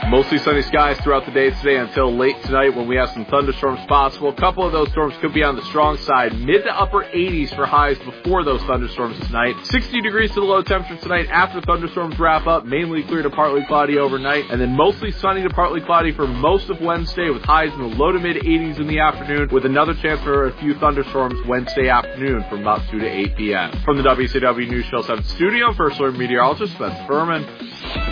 Mostly sunny skies throughout the day today until late tonight when we have some thunderstorms possible. A couple of those storms could be on the strong side. Mid to upper 80s for highs before those thunderstorms tonight. 60 degrees to the low temperature tonight after thunderstorms wrap up. Mainly clear to partly cloudy overnight. And then mostly sunny to partly cloudy for most of Wednesday with highs in the low to mid 80s in the afternoon with another chance for a few thunderstorms Wednesday afternoon from about 2 to 8 p.m. From the WCW News Show 7 studio, First Alert Meteorologist Spencer Furman.